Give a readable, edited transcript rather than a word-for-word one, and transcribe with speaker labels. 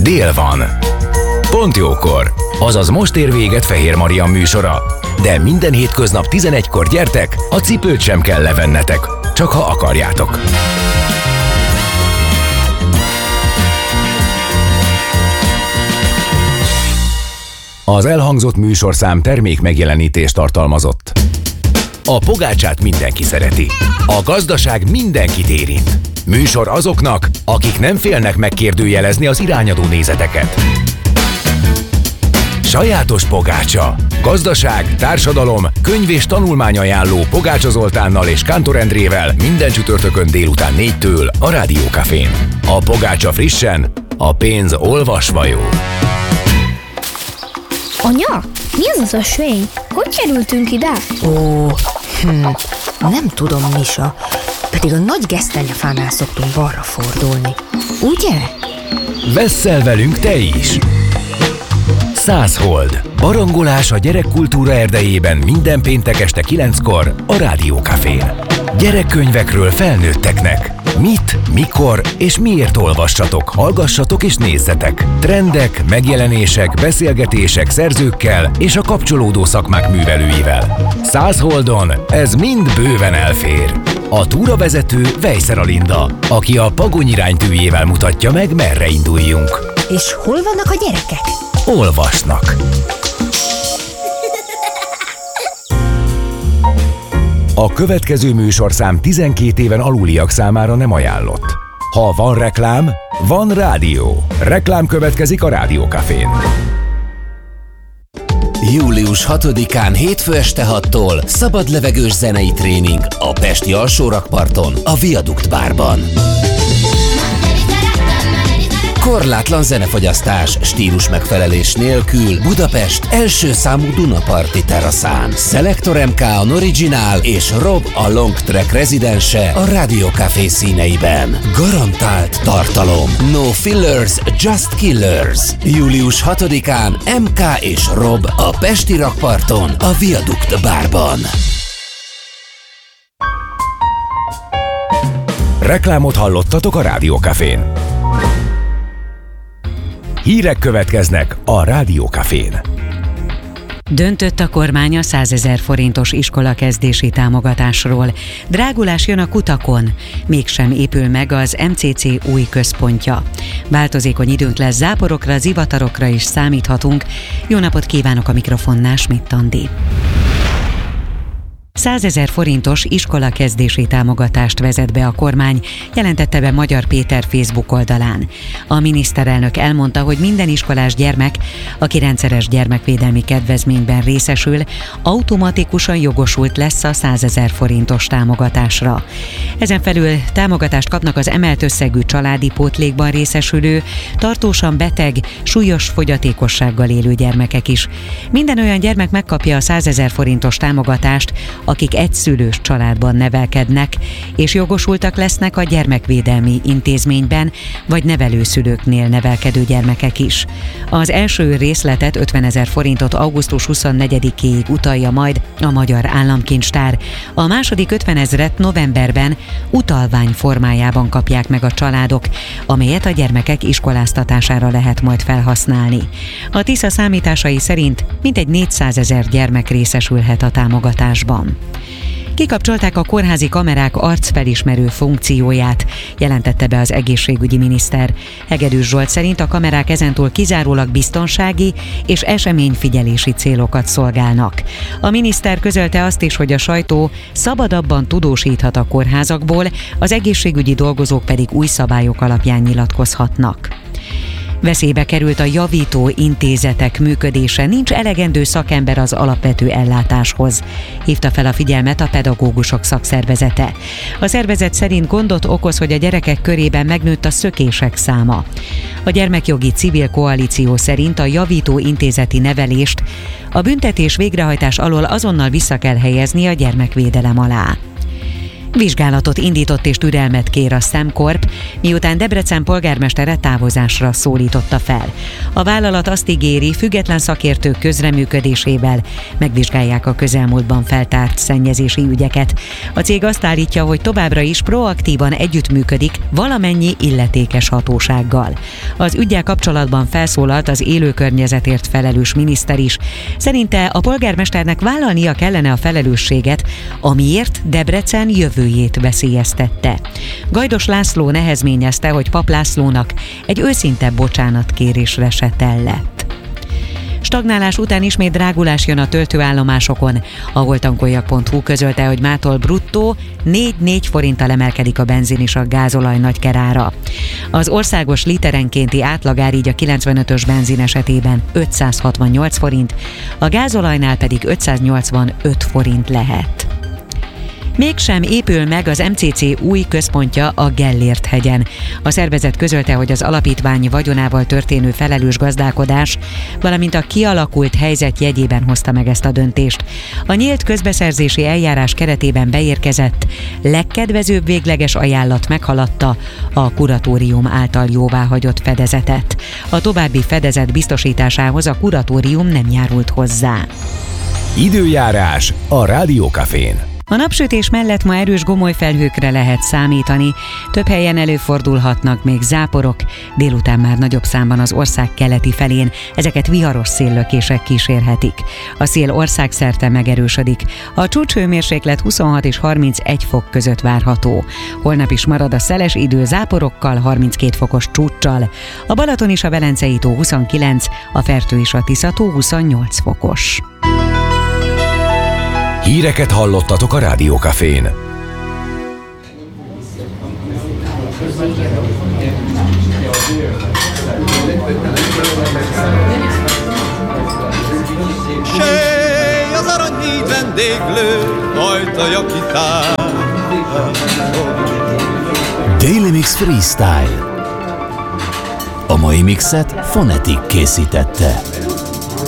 Speaker 1: dél van. Pont jókor, azaz most ér véget Fehér Marian műsora. De minden hétköznap 11-kor gyertek, a cipőt sem kell levennetek, csak ha akarjátok. Az elhangzott műsorszám termék megjelenítést tartalmazott. A pogácsát mindenki szereti. A gazdaság mindenkit érint. Műsor azoknak, akik nem félnek megkérdőjelezni az irányadó nézeteket. Sajátos pogácsa. Gazdaság, társadalom, könyv és tanulmányajánló Pogácsa Zoltánnal és Kántor Endrével minden csütörtökön délután 4-től a Rádió Cafén. A pogácsa frissen, a pénz olvasva jó.
Speaker 2: Anya, mi az az ösvény? Hogy kerültünk ide?
Speaker 3: Nem tudom, Misa. Pedig a nagy gesztenyefánál szoktunk balra fordulni. Ugye?
Speaker 1: Vesszel velünk te is! 100 hold. Barangolás a gyerekkultúra erdejében minden péntek este 9-kor a Rádió Cafén. Gyerekkönyvekről felnőtteknek. Mit, mikor és miért olvassatok, hallgassatok és nézzetek. Trendek, megjelenések, beszélgetések szerzőkkel és a kapcsolódó szakmák művelőivel. 100 holdon ez mind bőven elfér. A túravezető Vejszer Alinda, aki a Pagony iránytűjével mutatja meg, merre induljunk.
Speaker 3: És hol vannak a gyerekek?
Speaker 1: Olvasnak. A következő műsorszám 12 éven aluliak számára nem ajánlott. Ha van reklám, van rádió. Reklám következik a Rádió Cafén.
Speaker 4: Július 6-án hétfő este 6-tól szabadlevegős zenei tréning a pesti Alsórakparton, a Viadukt bárban. Korlátlan zenefogyasztás, stílus megfelelés nélkül Budapest első számú Dunaparti teraszán. Selector MK a Original és Rob a Long Track rezidense a Rádió Café színeiben. Garantált tartalom. No fillers, just killers. Július 6-án MK és Rob a pesti rakparton, a Viadukt bárban.
Speaker 1: Reklámot hallottatok a Rádió Cafén. Hírek következnek a Rádió Cafén.
Speaker 5: Döntött a kormány a 100 000 forintos iskolakezdési támogatásról. Drágulás jön a kutakon, mégsem épül meg az MCC új központja. Változékony időnk lesz, záporokra, zivatarokra is számíthatunk. Jó napot kívánok, a mikrofonnál Schmidt Andi. 100 000 forintos iskolakezdési támogatást vezet be a kormány, jelentette be Magyar Péter Facebook oldalán. A miniszterelnök elmondta, hogy minden iskolás gyermek, aki rendszeres gyermekvédelmi kedvezményben részesül, automatikusan jogosult lesz a 100 000 forintos támogatásra. Ezen felül támogatást kapnak az emelt összegű családi pótlékban részesülő, tartósan beteg, súlyos fogyatékossággal élő gyermekek is. Minden olyan gyermek megkapja a 100 000 forintos támogatást, akik egyszülős családban nevelkednek, és jogosultak lesznek a gyermekvédelmi intézményben vagy nevelőszülőknél nevelkedő gyermekek is. Az első részletet 50 000 forintot augusztus 24-éig utalja majd a Magyar Államkincstár. A második 50 000-et novemberben utalvány formájában kapják meg a családok, amelyet a gyermekek iskoláztatására lehet majd felhasználni. A TISZA számításai szerint mintegy 400 000 gyermek részesülhet a támogatásban. Kikapcsolták a kórházi kamerák arcfelismerő funkcióját, jelentette be az egészségügyi miniszter. Hegedűs Zsolt szerint a kamerák ezentúl kizárólag biztonsági és eseményfigyelési célokat szolgálnak. A miniszter közölte azt is, hogy a sajtó szabadabban tudósíthat a kórházakból, az egészségügyi dolgozók pedig új szabályok alapján nyilatkozhatnak. Veszélybe került a javító intézetek működése, nincs elegendő szakember az alapvető ellátáshoz, hívta fel a figyelmet a pedagógusok szakszervezete. A szervezet szerint gondot okoz, hogy a gyerekek körében megnőtt a szökések száma. A Gyermekjogi Civil Koalíció szerint a javító intézeti nevelést a büntetés végrehajtás alól azonnal vissza kell helyezni a gyermekvédelem alá. Vizsgálatot indított és türelmet kér a SemCorp, miután Debrecen polgármestere távozásra szólította fel. A vállalat azt ígéri, független szakértők közreműködésével megvizsgálják a közelmúltban feltárt szennyezési ügyeket. A cég azt állítja, hogy továbbra is proaktívan együttműködik valamennyi illetékes hatósággal. Az üggyel kapcsolatban felszólalt az élőkörnyezetért felelős miniszter is. Szerinte a polgármesternek vállalnia kellene a felelősséget, amiért Debrecen jövőjét veszélyeztette. Gajdos László nehezményezte, hogy Pap Lászlónak egy őszinte bocsánatkérésre se tellett. Stagnálás után ismét drágulás jön a töltőállomásokon. A holtankoljak.hu közölte, hogy mától bruttó 4 forinttal emelkedik a benzin és a gázolaj nagykerára. Az országos literenkénti átlagár így a 95-ös benzin esetében 568 forint, a gázolajnál pedig 585 forint lehet. Mégsem épül meg az MCC új központja a Gellért-hegyen. A szervezet közölte, hogy az alapítvány vagyonával történő felelős gazdálkodás, valamint a kialakult helyzet jegyében hozta meg ezt a döntést. A nyílt közbeszerzési eljárás keretében beérkezett, legkedvezőbb végleges ajánlat meghaladta a kuratórium által jóváhagyott fedezetet. A további fedezet biztosításához a kuratórium nem járult hozzá.
Speaker 1: Időjárás a Rádió Cafén.
Speaker 5: A napsütés mellett ma erős gomolyfelhőkre lehet számítani, több helyen előfordulhatnak még záporok, délután már nagyobb számban az ország keleti felén, ezeket viharos széllökések kísérhetik. A szél országszerte megerősödik, a csúcshőmérséklet 26 és 31 fok között várható. Holnap is marad a szeles idő záporokkal, 32 fokos csúccsal, a Balaton és a Velencei tó 29, a Fertő és a Tisza tó 28 fokos.
Speaker 1: Híreket hallottatok a Rádió Cafén.
Speaker 6: Séj az Aranyhíd vendéglő, ajtaja kitár.
Speaker 4: Daily Mix Freestyle. A mai mixet Phonetic készítette.